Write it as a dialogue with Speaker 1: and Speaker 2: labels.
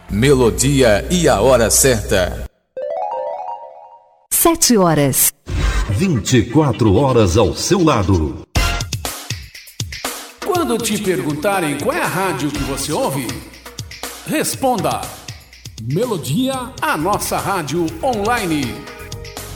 Speaker 1: Melodia e a hora certa.
Speaker 2: 7h.
Speaker 3: 24 horas ao seu lado.
Speaker 4: Quando te perguntarem qual é a rádio que você ouve, responda: Melodia, a nossa rádio online.